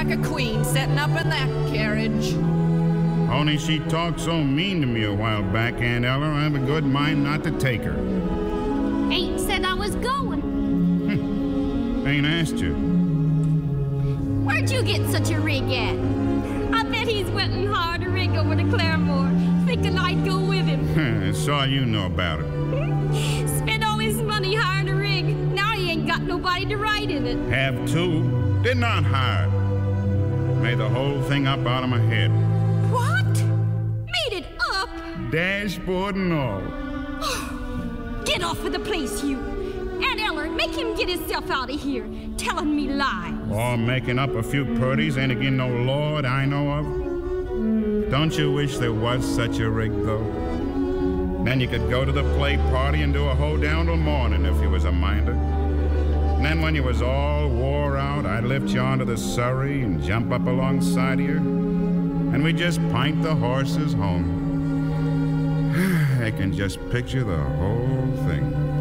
like a queen sitting up in that carriage. Only she talked so mean to me a while back, Aunt Ella, I have a good mind not to take her. Ain't said I was going. Ain't asked you. Where'd you get such a rig at? I bet he's went and hired a rig over to Claremore, thinking I'd go with him. That's all you know about it. Spent all his money hiring a rig. Now he ain't got nobody to ride in it. Have to. Did not hire. Made the whole thing up out of my head. What? Made it up? Dashboard and all. Get off of the place, you. Aunt Eller, make him get himself out of here, telling me lies. Or making up a few purties ain't again no law that I know of. Don't you wish there was such a rig, though? Then you could go to the play party and do a hoedown till morning if you was a minder. And then when you was all wore out, I'd lift you onto the surrey and jump up alongside of you, and we'd just pint the horses home. I can just picture the whole thing.